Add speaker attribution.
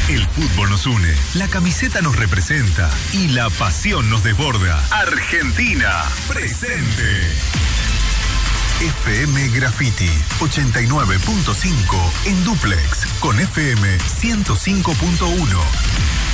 Speaker 1: El fútbol nos une, la camiseta nos representa y la pasión nos desborda. Argentina, presente. FM Graffiti 89.5 en dúplex con FM 105.1.